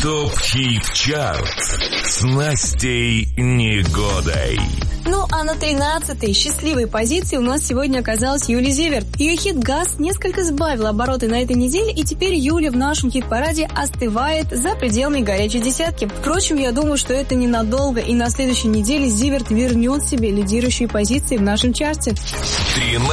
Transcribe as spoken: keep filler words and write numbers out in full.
ТОП-хит-чарт с Настей Негодой. Ну а на тринадцатой счастливой позиции у нас сегодня оказалась Юлия Зиверт. Ее хит «Газ» несколько сбавил обороты на этой неделе, и теперь Юля в нашем хит-параде остывает за пределами горячей десятки. Впрочем, я думаю, что это ненадолго, и на следующей неделе Зиверт вернет себе лидирующие позиции в нашем чарте.